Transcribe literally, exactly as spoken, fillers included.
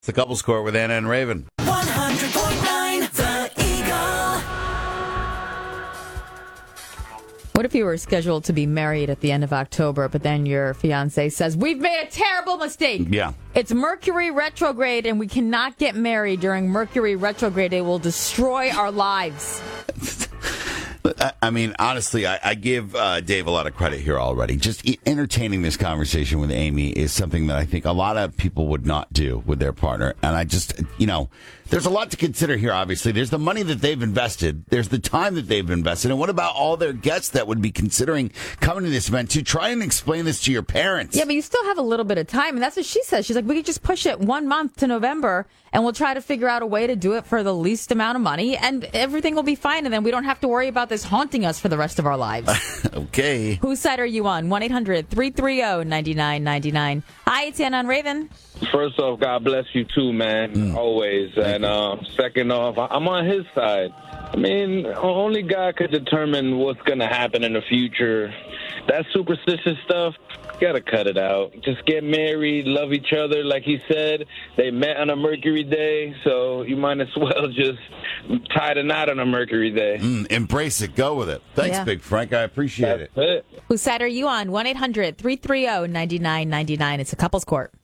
It's the Couples Court with Anna and Raven. one hundred point nine The Eagle. What if you were scheduled to be married at the end of October, but then your fiance says, we've made a terrible mistake. Yeah. It's Mercury retrograde, and we cannot get married during Mercury retrograde. It will destroy our lives. I mean, honestly, I, I give uh, Dave a lot of credit here already. Just e- entertaining this conversation with Amy is something that I think a lot of people would not do with their partner. And I just, you know, there's a lot to consider here, obviously. There's the money that they've invested. There's the time that they've invested. And what about all their guests that would be considering coming to this event? To try and explain this to your parents. Yeah, but you still have a little bit of time. And that's what she says. She's like, we could just push it one month to November, and we'll try to figure out a way to do it for the least amount of money, and everything will be fine. And then we don't have to worry about this haunting us for the rest of our lives. Okay. Whose side are you on? one eight hundred three three zero nine nine nine nine. Hi, it's Anna and Raven. First off, God bless you too, man. Mm. Always. And uh, second off, I'm on his side. I mean, only God could determine what's going to happen in the future. That superstitious stuff, gotta cut it out. Just get married, love each other. Like he said, they met on a Mercury day, so you might as well just tie the knot on a Mercury day. Mm, embrace it. Go with it. Thanks, Yeah. Big Frank. I appreciate That's it. it. Whose side are you on? one eight hundred three three zero nine nine nine nine. It's a couples court.